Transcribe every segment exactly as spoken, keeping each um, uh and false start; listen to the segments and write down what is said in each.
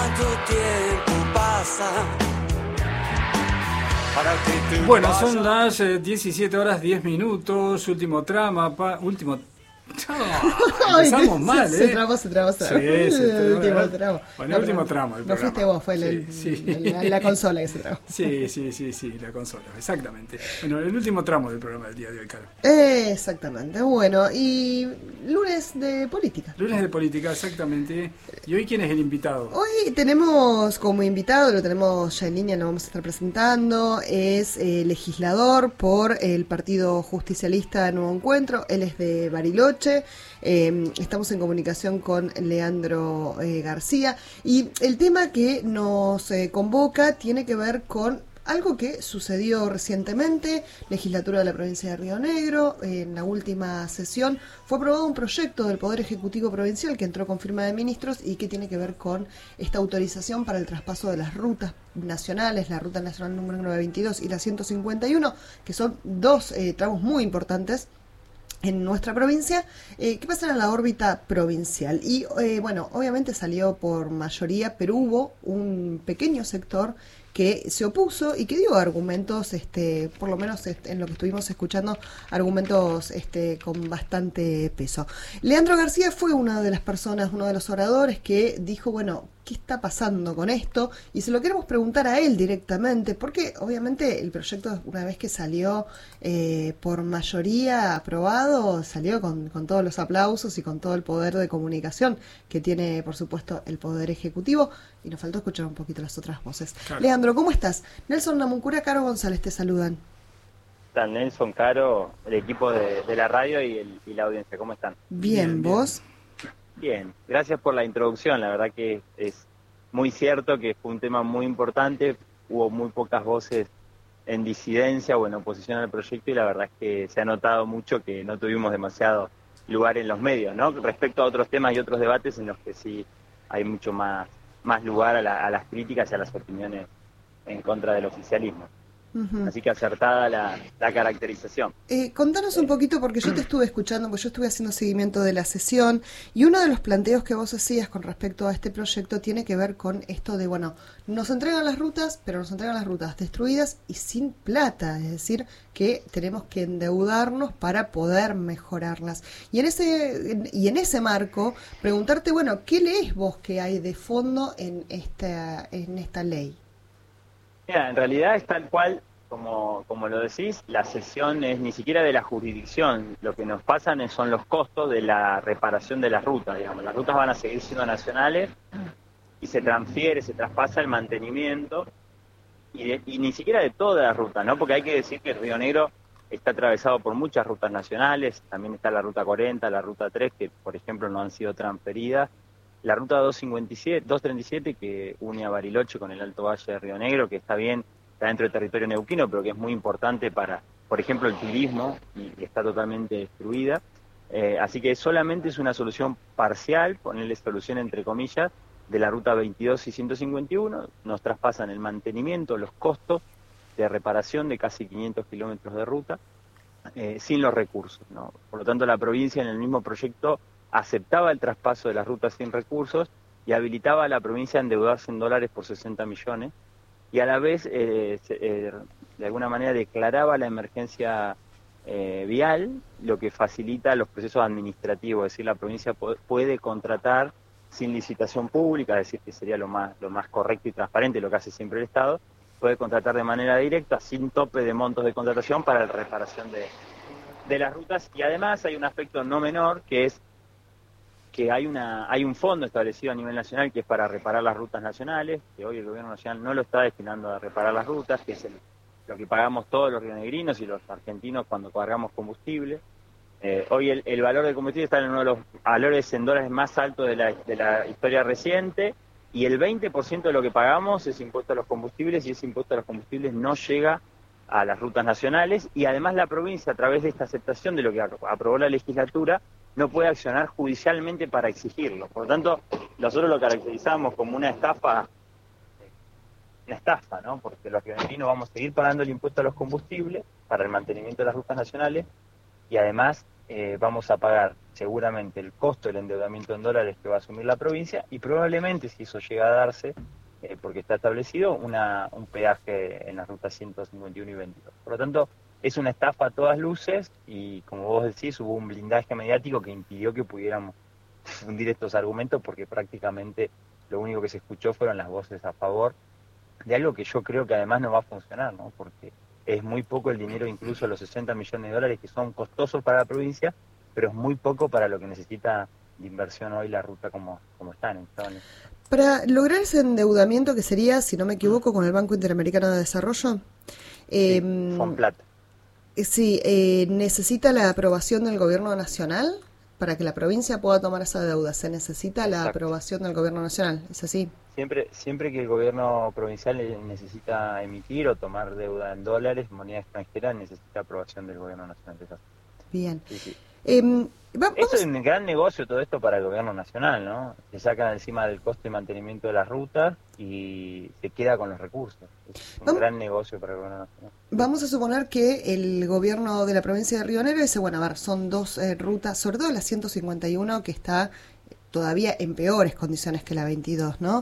cuánto tiempo pasa. Bueno, son las eh, diecisiete horas diez minutos, último trama, pa, último... No, empezamos Ay, mal, se, ¿eh? se trabó, se trabó, se trabó. Sí, se trabó. El último tramo. Bueno, el último tramo del No programa. fuiste vos, fue el, el, sí, sí. La, la, la consola que se trabó. Sí, sí, sí, sí, la consola, exactamente. Bueno, el último tramo del programa del día de hoy, Caro. Eh, exactamente, bueno, y lunes de política. Lunes de política, exactamente. ¿Y hoy quién es el invitado? Hoy tenemos como invitado, lo tenemos ya en línea, lo vamos a estar presentando, es eh, legislador por el Partido Justicialista Nuevo Encuentro, él es de Bariloche, eh, estamos en comunicación con Leandro eh, García, y el tema que nos eh, convoca tiene que ver con algo que sucedió recientemente, legislatura de la provincia de Río Negro, en la última sesión fue aprobado un proyecto del Poder Ejecutivo Provincial que entró con firma de ministros y que tiene que ver con esta autorización para el traspaso de las rutas nacionales, la ruta nacional número novecientos veintidós y la ciento cincuenta y uno, que son dos eh, tramos muy importantes en nuestra provincia, eh, que pasan a la órbita provincial. Y eh, bueno, obviamente salió por mayoría, pero hubo un pequeño sector que se opuso y que dio argumentos, este, por lo menos este, en lo que estuvimos escuchando, argumentos este, con bastante peso. Leandro García fue una de las personas, uno de los oradores que dijo, bueno, ¿qué está pasando con esto? Y se lo queremos preguntar a él directamente, porque obviamente el proyecto, una vez que salió eh, por mayoría aprobado, salió con, con todos los aplausos y con todo el poder de comunicación que tiene, por supuesto, el Poder Ejecutivo, y nos faltó escuchar un poquito las otras voces. Claro. Leandro, ¿cómo estás? Nelson Namuncura, Caro González te saludan. Están Nelson, Caro, el equipo de, de la radio y, el, y la audiencia, ¿cómo están? Bien, bien, ¿vos? Bien, gracias por la introducción, la verdad que es muy cierto que fue un tema muy importante, hubo muy pocas voces en disidencia o en oposición al proyecto y la verdad es que se ha notado mucho que no tuvimos demasiado lugar en los medios, ¿no? Respecto a otros temas y otros debates en los que sí hay mucho más, más lugar a, la, a las críticas y a las opiniones en contra del oficialismo. Uh-huh. Así que acertada la, la caracterización. Eh, contanos un poquito, porque yo te estuve escuchando, porque yo estuve haciendo seguimiento de la sesión, y uno de los planteos que vos hacías con respecto a este proyecto tiene que ver con esto de, bueno, nos entregan las rutas, pero nos entregan las rutas destruidas y sin plata, es decir, que tenemos que endeudarnos para poder mejorarlas. Y en ese, en, y en ese marco, preguntarte, bueno, ¿qué lees vos que hay de fondo en esta, en esta ley? Mira, en realidad es tal cual, como, como lo decís, la cesión es ni siquiera de la jurisdicción, lo que nos pasan son los costos de la reparación de las rutas, digamos, las rutas van a seguir siendo nacionales y se transfiere, se traspasa el mantenimiento y, de, y ni siquiera de toda la ruta, ¿no? Porque hay que decir que Río Negro está atravesado por muchas rutas nacionales, también está la ruta cuarenta, la ruta tres, que por ejemplo no han sido transferidas. La ruta doscientos treinta y siete que une a Bariloche con el Alto Valle de Río Negro, que está bien, está dentro del territorio neuquino, pero que es muy importante para, por ejemplo, el turismo, y está totalmente destruida. Eh, así que solamente es una solución parcial, ponerle solución entre comillas, de la ruta veintidós y ciento cincuenta y uno, nos traspasan el mantenimiento, los costos de reparación de casi quinientos kilómetros de ruta, eh, sin los recursos, ¿no? Por lo tanto, la provincia en el mismo proyecto aceptaba el traspaso de las rutas sin recursos y habilitaba a la provincia a endeudarse en dólares por sesenta millones y a la vez eh, eh, de alguna manera declaraba la emergencia eh, vial, lo que facilita los procesos administrativos, es decir, la provincia puede contratar sin licitación pública, es decir, que sería lo más, lo más correcto y transparente, lo que hace siempre el Estado, puede contratar de manera directa, sin tope de montos de contratación para la reparación de, de las rutas, y además hay un aspecto no menor que es que hay una hay un fondo establecido a nivel nacional que es para reparar las rutas nacionales, que hoy el gobierno nacional no lo está destinando a reparar las rutas, que es el, lo que pagamos todos los rionegrinos y los argentinos cuando cargamos combustible. Eh, hoy el, el valor del combustible está en uno de los valores en dólares más altos de la, de la historia reciente, y el veinte por ciento de lo que pagamos es impuesto a los combustibles, y ese impuesto a los combustibles no llega a las rutas nacionales, y además la provincia, a través de esta aceptación de lo que aprobó la legislatura, no puede accionar judicialmente para exigirlo. Por lo tanto, nosotros lo caracterizamos como una estafa, una estafa, ¿no? Porque los argentinos vamos a seguir pagando el impuesto a los combustibles para el mantenimiento de las rutas nacionales, y además eh, vamos a pagar seguramente el costo del endeudamiento en dólares que va a asumir la provincia y probablemente, si eso llega a darse, eh, porque está establecido, una, un peaje en las rutas ciento cincuenta y uno y veintidós. Por lo tanto, es una estafa a todas luces y, como vos decís, hubo un blindaje mediático que impidió que pudiéramos difundir estos argumentos porque prácticamente lo único que se escuchó fueron las voces a favor de algo que yo creo que además no va a funcionar, ¿no? Porque es muy poco el dinero, incluso los sesenta millones de dólares que son costosos para la provincia, pero es muy poco para lo que necesita de inversión hoy la ruta como, como está en Estados. Para lograr ese endeudamiento que sería, si no me equivoco, con el Banco Interamericano de Desarrollo, eh, sí, con plata. Sí, eh, necesita la aprobación del gobierno nacional para que la provincia pueda tomar esa deuda. Se necesita la Exacto. aprobación del gobierno nacional, ¿es así? Siempre, siempre que el gobierno provincial necesita emitir o tomar deuda en dólares, moneda extranjera, necesita aprobación del gobierno nacional. Bien. Sí, sí. Eh, vamos... Esto es un gran negocio, todo esto para el gobierno nacional, ¿no? Se sacan encima del costo de mantenimiento de las rutas y se queda con los recursos. Es un vamos... gran negocio para el gobierno nacional. Vamos a suponer que el gobierno de la provincia de Río Negro dice, bueno, a ver, son dos eh, rutas, sobre todo la ciento cincuenta y uno que está todavía en peores condiciones que la veintidós, ¿no?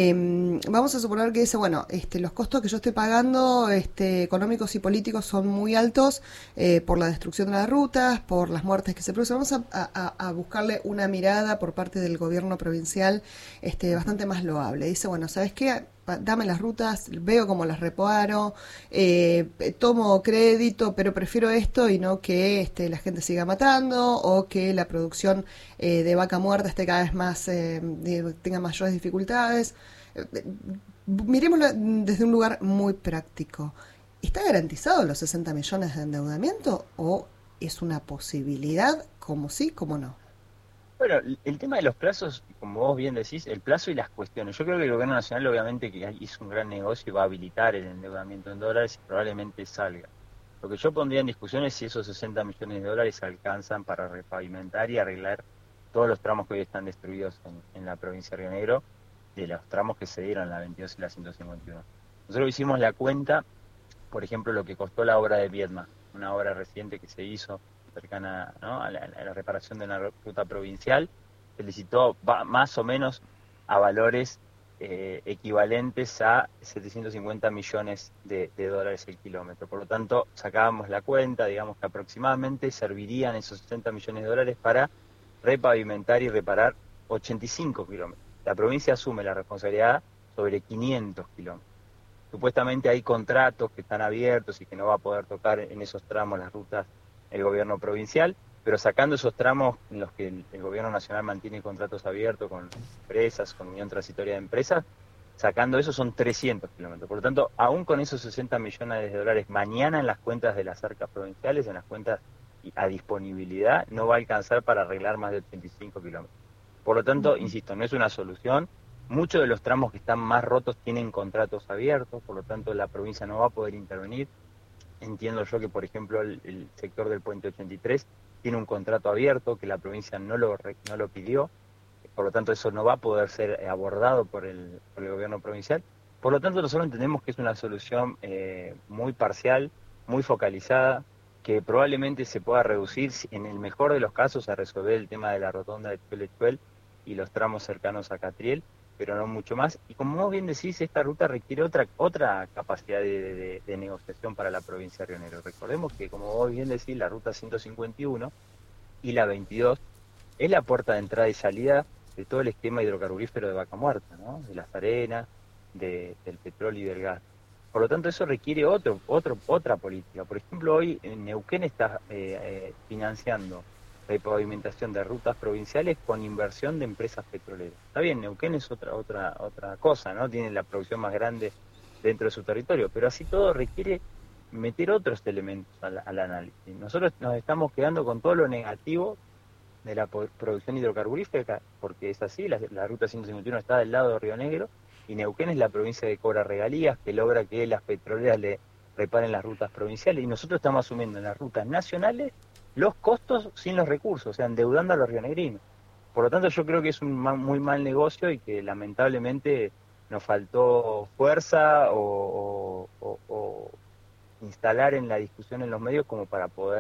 Eh, vamos a suponer que dice, bueno, este, los costos que yo estoy pagando, este, económicos y políticos, son muy altos eh, por la destrucción de las rutas, por las muertes que se producen. Vamos a, a, a buscarle una mirada por parte del gobierno provincial este, bastante más loable. Dice, bueno, ¿sabes qué? Dame las rutas, veo cómo las reparo, eh, tomo crédito, pero prefiero esto y no que este, la gente siga matando o que la producción eh, de vaca muerta esté cada vez más, eh, tenga mayores dificultades. Eh, miremoslo desde un lugar muy práctico. ¿Está garantizado los sesenta millones de endeudamiento o es una posibilidad, como sí, como no? Bueno, el tema de los plazos, como vos bien decís, el plazo y las cuestiones. Yo creo que el gobierno nacional obviamente que hizo un gran negocio y va a habilitar el endeudamiento en dólares y probablemente salga. Lo que yo pondría en discusión es si esos sesenta millones de dólares alcanzan para repavimentar y arreglar todos los tramos que hoy están destruidos en, en la provincia de Río Negro, de los tramos que se dieron en la veintidós y la ciento cincuenta y uno. Nosotros hicimos la cuenta, por ejemplo, lo que costó la obra de Viedma, una obra reciente que se hizo cercana, ¿no?, a, la, a la reparación de una ruta provincial, se licitó va, más o menos a valores eh, equivalentes a setecientos cincuenta millones de, de dólares el kilómetro. Por lo tanto, sacábamos la cuenta, digamos que aproximadamente servirían esos sesenta millones de dólares para repavimentar y reparar ochenta y cinco kilómetros. La provincia asume la responsabilidad sobre quinientos kilómetros. Supuestamente hay contratos que están abiertos y que no va a poder tocar en esos tramos las rutas el gobierno provincial, pero sacando esos tramos en los que el, el gobierno nacional mantiene contratos abiertos con empresas, con Unión Transitoria de Empresas, sacando eso son trescientos kilómetros. Por lo tanto, aún con esos sesenta millones de dólares mañana en las cuentas de las arcas provinciales, en las cuentas a disponibilidad, no va a alcanzar para arreglar más de ochenta y cinco kilómetros. Por lo tanto, insisto, no es una solución. Muchos de los tramos que están más rotos tienen contratos abiertos, por lo tanto la provincia no va a poder intervenir. Entiendo yo que, por ejemplo, el, el sector del puente ochenta y tres tiene un contrato abierto que la provincia no lo no lo pidió, por lo tanto eso no va a poder ser abordado por el, por el gobierno provincial. Por lo tanto, nosotros entendemos que es una solución eh, muy parcial, muy focalizada, que probablemente se pueda reducir, en el mejor de los casos, a resolver el tema de la rotonda de Chuel y los tramos cercanos a Catriel, pero no mucho más. Y como vos bien decís, esta ruta requiere otra otra capacidad de, de, de negociación para la provincia de Río Negro. Recordemos que, como vos bien decís, la ruta ciento cincuenta y uno y la veintidós es la puerta de entrada y salida de todo el esquema hidrocarburífero de Vaca Muerta, ¿no?, de las arenas, de, del petróleo y del gas. Por lo tanto, eso requiere otro, otro, otra política. Por ejemplo, hoy en Neuquén está eh, eh, financiando repavimentación de rutas provinciales con inversión de empresas petroleras. Está bien, Neuquén es otra otra otra cosa, ¿no? Tiene la producción más grande dentro de su territorio, pero así todo requiere meter otros elementos al, al análisis. Nosotros nos estamos quedando con todo lo negativo de la producción hidrocarburífera, porque es así, la, la ruta ciento cincuenta y uno está del lado de Río Negro, y Neuquén es la provincia que cobra regalías, que logra que las petroleras le reparen las rutas provinciales, y nosotros estamos asumiendo en las rutas nacionales los costos sin los recursos, o sea, endeudando a los rionegrinos. Por lo tanto, yo creo que es un muy mal negocio y que lamentablemente nos faltó fuerza o, o, o, o instalar en la discusión en los medios como para poder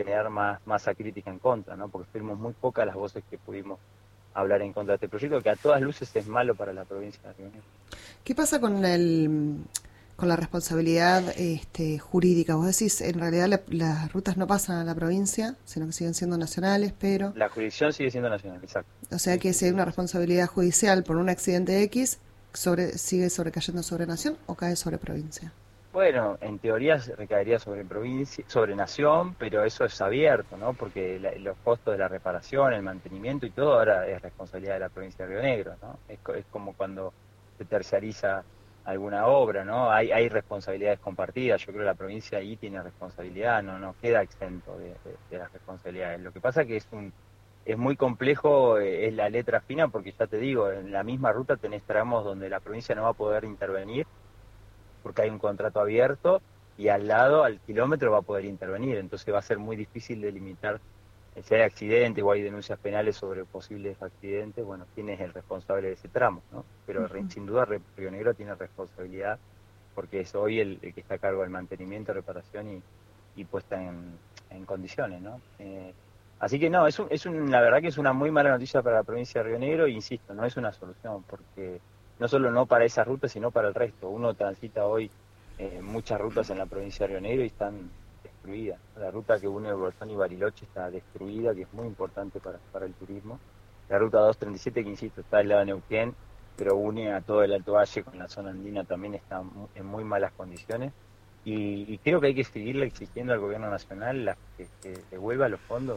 generar más masa crítica en contra, ¿no? Porque fuimos muy pocas las voces que pudimos hablar en contra de este proyecto, que a todas luces es malo para la provincia de Río Negro. ¿Qué pasa con el con la responsabilidad este, jurídica? Vos decís, en realidad la, las rutas no pasan a la provincia, sino que siguen siendo nacionales, pero... La jurisdicción sigue siendo nacional, exacto. O sea que si hay una responsabilidad judicial por un accidente X, sobre, ¿sigue sobrecayendo sobre nación o cae sobre provincia? Bueno, en teoría recaería sobre provincia, sobre nación, pero eso es abierto, ¿no? Porque la, los costos de la reparación, el mantenimiento y todo ahora es responsabilidad de la provincia de Río Negro, ¿no? Es, es como cuando se terciariza alguna obra, ¿no? Hay, hay responsabilidades compartidas. Yo creo que la provincia ahí tiene responsabilidad, no, no queda exento de, de, de las responsabilidades. Lo que pasa que es un es muy complejo, eh, es la letra fina, porque ya te digo, en la misma ruta tenés tramos donde la provincia no va a poder intervenir porque hay un contrato abierto, y al lado, al kilómetro, va a poder intervenir. Entonces va a ser muy difícil delimitar eh, si hay accidentes o hay denuncias penales sobre posibles accidentes. Bueno, quién es el responsable de ese tramo, ¿no? Pero uh-huh. sin duda Río Negro tiene responsabilidad, porque es hoy el, el que está a cargo del mantenimiento, reparación y, y puesta en, en condiciones, ¿no? Eh, así que no, es, un, es un, la verdad que es una muy mala noticia para la provincia de Río Negro, e insisto, no es una solución, porque no solo no para esa ruta, sino para el resto. Uno transita hoy eh, muchas rutas en la provincia de Río Negro y están destruidas. La ruta que une Bolsón y Bariloche está destruida, que es muy importante para, para el turismo. La ruta doscientos treinta y siete, que insisto, está al lado de Neuquén, pero une a todo el Alto Valle con la zona andina, también está en muy malas condiciones. Y, y creo que hay que seguirle exigiendo al gobierno nacional la, que, que devuelva los fondos